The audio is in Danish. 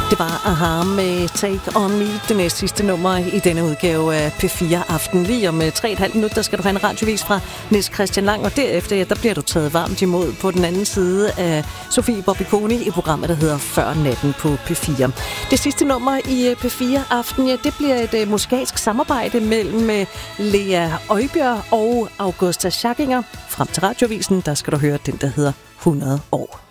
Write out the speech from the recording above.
Det var Aha med Take On Me, det næste sidste nummer i denne udgave af P4 Aften. Lige om 3,5 minutter, der skal du have en radiovis fra Niels Christian Lang, og derefter, ja, der bliver du taget varmt imod på den anden side af Sofie Bobbikoni i programmet, der hedder Før Natten på P4. Det sidste nummer i P4 Aften, ja, det bliver et musikalsk samarbejde mellem Lea Øjbjerg og Augusta Schackinger. Frem til radiovisen, der skal du høre den, der hedder 100 år.